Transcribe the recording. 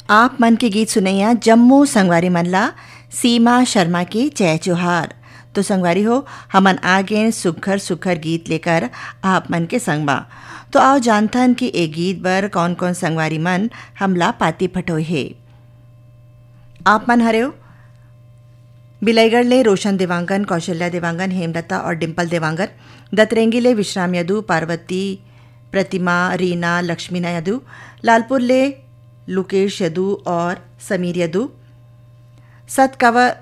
आप मन के गीत सुनैया जम्मू संगवारी मनला सीमा शर्मा की जय जोहार। तो संगवारी हो हमन आगे सुघर सुघर गीत लेकर आप मन के संगमा। तो आओ जानथन कि ए गीत बर कौन कौन संगवारी मन हमला पाती फटोय हे। आप मन हरे हो बिलाईगढ़ ले रोशन देवांगन, कौशल्या देवांगन, हेमलता और डिम्पल देवांगन, दतरेंगी ले विश्राम यदु, पार्वती, प्रतिमा, रीना, लक्ष्मीना यदु, लालपुर ले लुकेश यदु और समीर यदु, सतकवर